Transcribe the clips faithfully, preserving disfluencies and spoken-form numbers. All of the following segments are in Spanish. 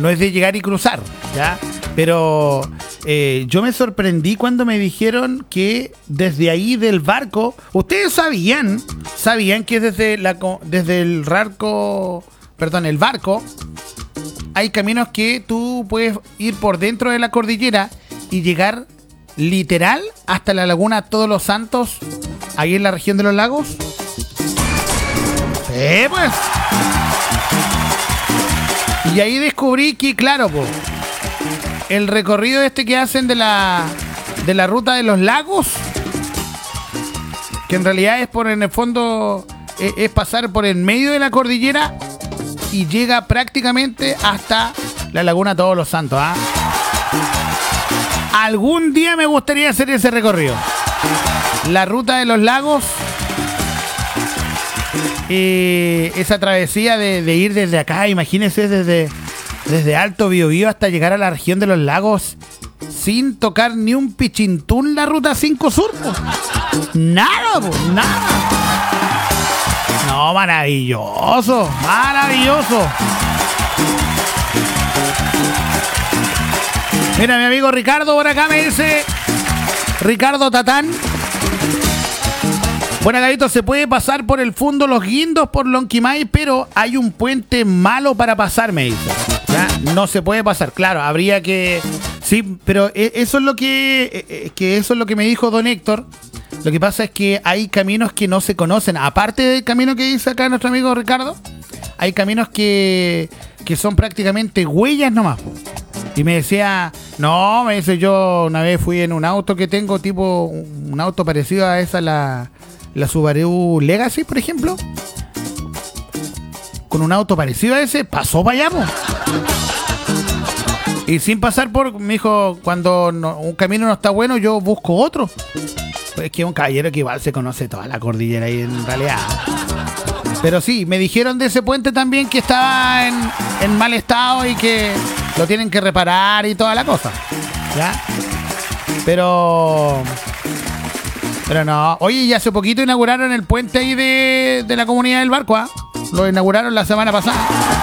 no es de llegar y cruzar, ¿ya? Pero eh, yo me sorprendí cuando me dijeron que desde ahí del barco, ustedes sabían, sabían que desde la desde el barco, perdón, el barco, hay caminos que tú puedes ir por dentro de la cordillera y llegar literal hasta la laguna Todos los Santos, ahí en la región de los lagos. Sí, pues. Y ahí descubrí que, claro, pues, el recorrido este que hacen de la de la ruta de los lagos, que en realidad es por, en el fondo, es, es pasar por el medio de la cordillera y llega prácticamente hasta la laguna Todos los Santos, ¿ah? Algún día me gustaría hacer ese recorrido. La ruta de los lagos, eh, esa travesía de, de ir desde acá, imagínense desde, desde Alto Biobío hasta llegar a la región de los lagos sin tocar ni un pichintún la ruta cinco Sur. Po. Nada, po, nada. No, maravilloso, maravilloso. Mira, mi amigo Ricardo por acá me dice, Ricardo Tatán, bueno, Gabito, se puede pasar por el Fundo Los Guindos por Lonquimay, pero hay un puente malo para pasar, me dice. ¿Ya? No se puede pasar, claro, habría que... Sí, pero eso es lo que, que eso es lo que me dijo don Héctor. Lo que pasa es que hay caminos que no se conocen. Aparte del camino que dice acá nuestro amigo Ricardo, hay caminos que, que son prácticamente huellas nomás. Y me decía, no, me dice, yo una vez fui en un auto que tengo, tipo, un auto parecido a esa, la, la Subaru Legacy, por ejemplo. Con un auto parecido a ese, pasó para allá, po. Y sin pasar por, me dijo, cuando no, un camino no está bueno, yo busco otro. Pues es que un caballero que igual se conoce toda la cordillera ahí en realidad. Pero sí, me dijeron de ese puente también que estaba en, en mal estado y que lo tienen que reparar y toda la cosa. ¿Ya? Pero... Pero no. Oye, y hace poquito inauguraron el puente ahí de, de la comunidad del barco, ¿ah? ¿eh? Lo inauguraron la semana pasada.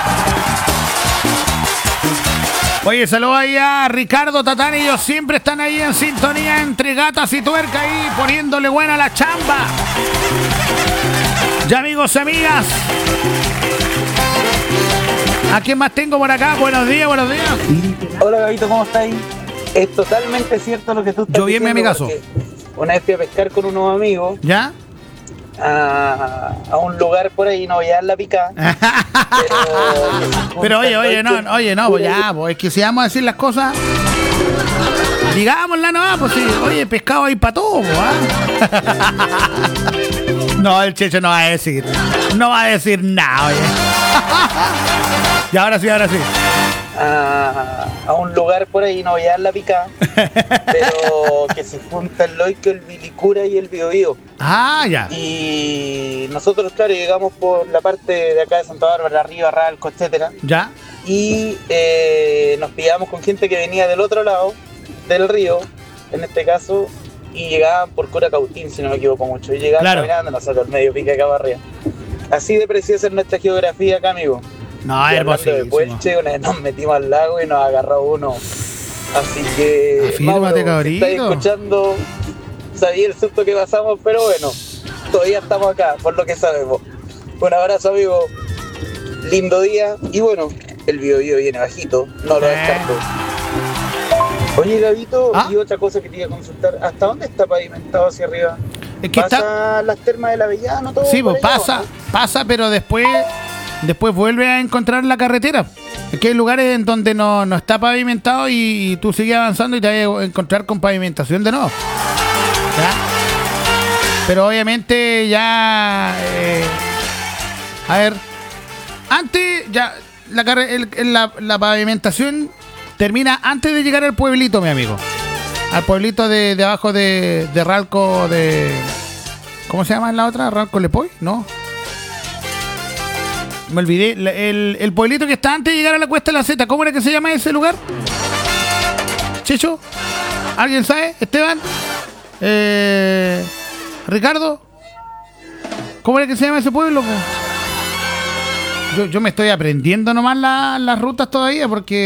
Oye, saludos ahí a Ricardo Tatán. Ellos siempre están ahí en sintonía entre gatas y tuerca ahí poniéndole buena la chamba. Ya, amigos y amigas, ¿a quién más tengo por acá? Buenos días, buenos días. Hola, Gabito, ¿cómo estáis? Es totalmente cierto lo que tú estás Yo bien, mi amigazo. Una vez fui a pescar con unos amigos. ¿Ya? A, a un lugar por ahí, no voy a dar la picada. pero, pero oye, oye, no, oye, no, pues ya, pues es que si vamos a decir las cosas, digámosla nomás, pues sí, oye, pescado ahí para todo, ¿ah? No, el Checho no va a decir, no va a decir nada, oye. Y ahora sí, ahora sí. A, a un lugar por ahí, no voy a dar la picada, pero que se junta el Loico, el Vilicura y el Biobío. Ah, ya. Y nosotros, claro, llegamos por la parte de acá de Santa Bárbara, arriba, Ralco, etcétera. Ya. Y eh, nos pillamos con gente que venía del otro lado del río, en este caso, y llegaban por Curacautín, si no me equivoco mucho. Y llegaban claro. caminando, nosotros medio pica acá para arriba. Así de preciosa es nuestra geografía acá, amigo. No, es hermosísimo. De Puelche, una vez nos metimos al lago y nos agarró uno. Así que, afírmate, cabrito. Si estáis escuchando, sabía el susto que pasamos, pero bueno, todavía estamos acá, por lo que sabemos. Un abrazo, amigo. Lindo día. Y bueno, el Biobío viene bajito, no lo eh. descarto. Oye, Gabito, ¿Ah? y otra cosa que te iba a consultar, ¿hasta dónde está pavimentado hacia arriba? Es que ¿Pasa está... las termas del Avellano, todo? Sí, pues allá, pasa, ¿no? pasa, pero después después vuelve a encontrar la carretera. Es que hay lugares en donde no, no está pavimentado y, y tú sigues avanzando y te vas a encontrar con pavimentación de nuevo. ¿Ya? Pero obviamente ya... Eh, a ver, antes ya la, el, la, la pavimentación termina antes de llegar al pueblito, mi amigo. Al pueblito de, de abajo de, de Ralco, de... ¿Cómo se llama la otra? ¿Ralco Lepoy? No. Me olvidé. El, el pueblito que está antes de llegar a la Cuesta de la Zeta. ¿Cómo era que se llama ese lugar? ¿Checho? ¿Alguien sabe? ¿Esteban? Eh, ¿Ricardo? ¿Cómo era que se llama ese pueblo? Yo, yo me estoy aprendiendo nomás la, las rutas todavía porque...